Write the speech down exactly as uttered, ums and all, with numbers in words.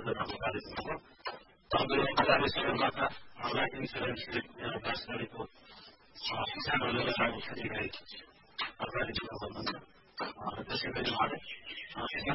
भएको कार्यक्रम हो। तपाईँको कलाले सबैबाट लाइफ इन्सुरेन्सले पास गरेको किसानहरूले लागु क्षतिलाई अगाडि बढाउनुहुन्छ। त्यसै गरी उहाँले